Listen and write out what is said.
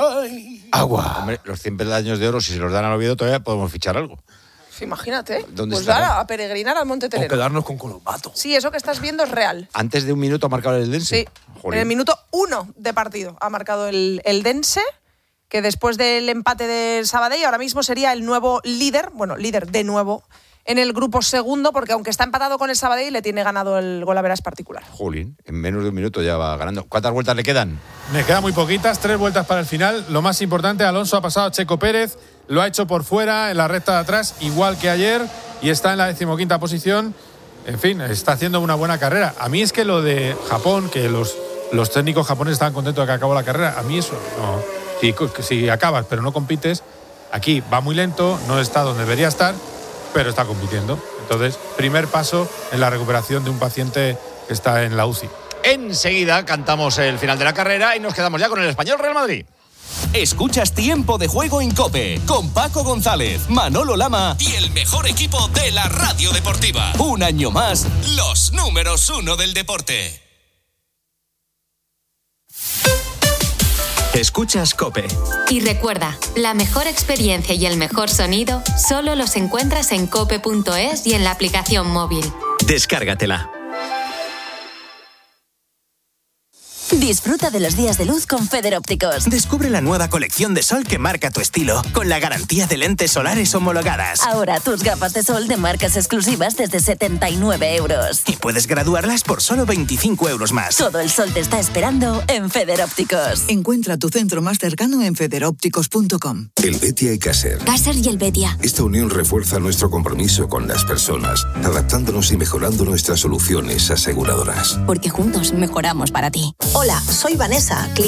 ¡Ay! Agua. Hombre, los 100 peldaños de oro, si se los dan al Oviedo, todavía podemos fichar algo. Imagínate. ¿Dónde Pues estará? ahora, a peregrinar al Monte O Telero. quedarnos con Colombato. Sí, eso que estás viendo es real. Antes de un minuto ha marcado el Dense. Sí, Jolín. en el minuto 1 de partido ha marcado el Dense, que después del empate del Sabadell ahora mismo sería el nuevo líder, bueno, líder de nuevo, en el grupo segundo, porque aunque está empatado con el Sabadell, le tiene ganado el gol-average particular. Jolín, en menos de un minuto ya va ganando. ¿Cuántas vueltas le quedan? Me quedan muy poquitas, 3 vueltas para el final. Lo más importante, Alonso ha pasado a Checo Pérez, lo ha hecho por fuera en la recta de atrás, igual que ayer, y está en la 15ª posición. En fin, está haciendo una buena carrera. A mí es que lo de Japón, que los técnicos japoneses estaban contentos de que acabó la carrera, a mí eso no. Si acabas pero no compites, aquí va muy lento, no está donde debería estar, pero está compitiendo. Entonces, primer paso en la recuperación de un paciente que está en la UCI. Enseguida cantamos el final de la carrera y nos quedamos ya con el Español Real Madrid. Escuchas Tiempo de Juego en COPE con Paco González, Manolo Lama y el mejor equipo de la radio deportiva. Un año más, los números 1 del deporte. Escuchas COPE. Y recuerda, la mejor experiencia y el mejor sonido solo los encuentras en cope.es y en la aplicación móvil. Descárgatela. Disfruta de los días de luz con Federópticos. Descubre la nueva colección de sol que marca tu estilo, con la garantía de lentes solares homologadas. Ahora tus gafas de sol de marcas exclusivas desde 79 euros. Y puedes graduarlas por solo 25 euros más. Todo el sol te está esperando en Federópticos. Encuentra tu centro más cercano en federópticos.com. Helvetia y Caser. Caser y Helvetia. Esta unión refuerza nuestro compromiso con las personas, adaptándonos y mejorando nuestras soluciones aseguradoras. Porque juntos mejoramos para ti. Hola, soy Vanessa,